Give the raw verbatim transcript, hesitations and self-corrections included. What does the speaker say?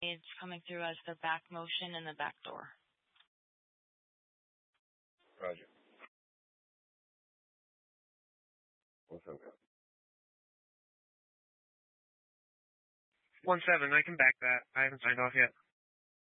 It's coming through as the back motion and the back door. Roger. What's up? One seven, I can back that. I haven't signed off yet.